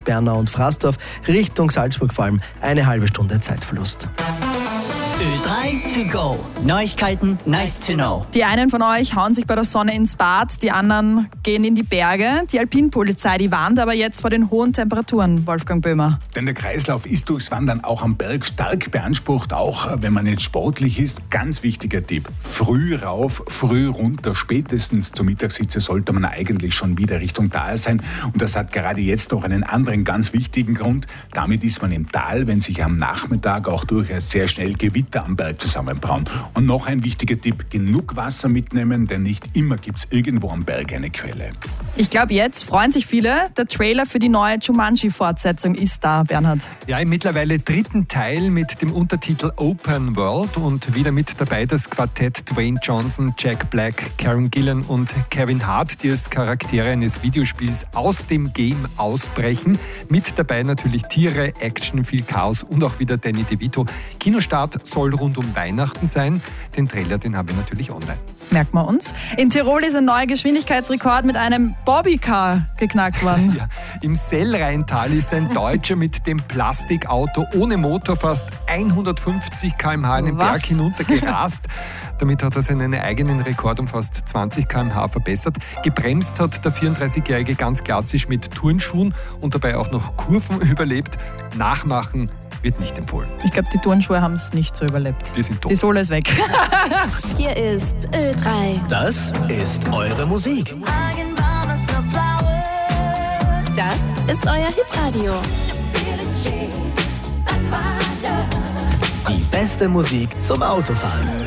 Bernau und Frasdorf, Richtung Salzburg vor allem eine halbe Stunde Zeitverlust. Ö3 to go. Neuigkeiten, nice to know. Die einen von euch hauen sich bei der Sonne ins Bad, die anderen gehen in die Berge. Die Alpinpolizei, die warnt aber jetzt vor den hohen Temperaturen, Wolfgang Böhmer. Denn der Kreislauf ist durchs Wandern auch am Berg stark beansprucht, auch wenn man jetzt sportlich ist. Ganz wichtiger Tipp, früh rauf, früh runter. Spätestens zur Mittagshitze sollte man eigentlich schon wieder Richtung Tal sein. Und das hat gerade jetzt noch einen anderen ganz wichtigen Grund. Damit ist man im Tal, wenn sich am Nachmittag auch durchaus sehr schnell Gewitter am Berg zusammenbrauen. Und noch ein wichtiger Tipp, genug Wasser mitnehmen, denn nicht immer gibt es irgendwo am Berg eine Quelle. Ich glaube, jetzt freuen sich viele. Der Trailer für die neue Jumanji-Fortsetzung ist da, Bernhard. Ja, im mittlerweile 3. Teil mit dem Untertitel Open World und wieder mit dabei das Quartett Dwayne Johnson, Jack Black, Karen Gillan und Kevin Hart, die als Charaktere eines Videospiels aus dem Game ausbrechen. Mit dabei natürlich Tiere, Action, viel Chaos und auch wieder Danny DeVito. Kinostart soll rund um Weihnachten sein. Den Trailer, den haben wir natürlich online. Merkt man uns. In Tirol ist ein neuer Geschwindigkeitsrekord mit einem Bobbycar geknackt worden. Ja, im Sellrheintal ist ein Deutscher mit dem Plastikauto ohne Motor fast 150 km/h einen Berg hinuntergerast. Damit hat er seinen eigenen Rekord um fast 20 km/h verbessert. Gebremst hat der 34-Jährige ganz klassisch mit Turnschuhen und dabei auch noch Kurven überlebt. Nachmachen wird nicht empfohlen. Ich glaube, die Turnschuhe haben es nicht so überlebt. Die sind tot. Die Sohle ist weg. Hier ist Ö3. Das ist eure Musik. Das ist euer Hitradio. Die beste Musik zum Autofahren.